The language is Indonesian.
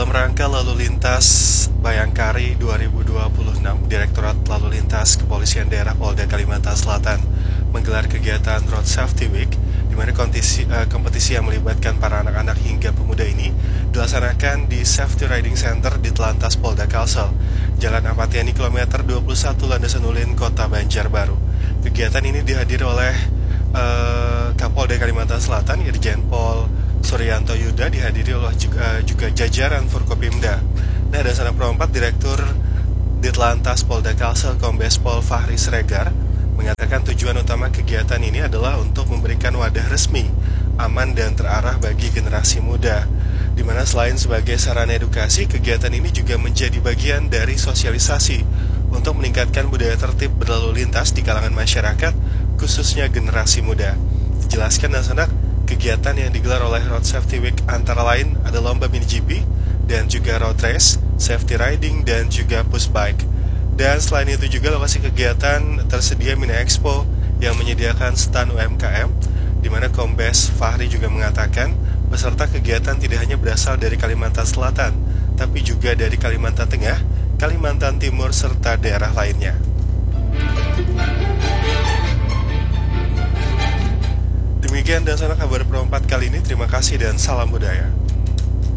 Dalam rangka Lalu Lintas Bayangkari 2026, Direktorat Lalu Lintas Kepolisian Daerah Polda Kalimantan Selatan menggelar kegiatan Road Safety Week, di mana kompetisi yang melibatkan para anak-anak hingga pemuda ini dilaksanakan di Safety Riding Center di Telantas Polda Kalsel, Jalan Ahmad Yani kilometer 21 Landasan Ulin, Kota Banjarbaru. Kegiatan ini dihadiri oleh Kapolda Kalimantan Selatan, Irjen Pol Suryanto Yuda, dihadiri oleh juga jajaran Forkopimda. Nah, dan sana perempat Direktur Ditlantas Polda Kalsel Kombes Pol Fahri Sregar mengatakan tujuan utama kegiatan ini adalah untuk memberikan wadah resmi, aman dan terarah bagi generasi muda, di mana selain sebagai sarana edukasi, kegiatan ini juga menjadi bagian dari sosialisasi untuk meningkatkan budaya tertib berlalu lintas di kalangan masyarakat, khususnya generasi muda. Dijelaskan dan sanak, kegiatan yang digelar oleh Road Safety Week antara lain ada lomba mini GP dan juga road race, safety riding, dan juga push bike. Dan selain itu juga lokasi kegiatan tersedia mini expo yang menyediakan stand UMKM, di mana Kombes Fahri juga mengatakan peserta kegiatan tidak hanya berasal dari Kalimantan Selatan, tapi juga dari Kalimantan Tengah, Kalimantan Timur, serta daerah lainnya. Demikian dan sana kabar perempat kali ini. Terima kasih dan salam budaya.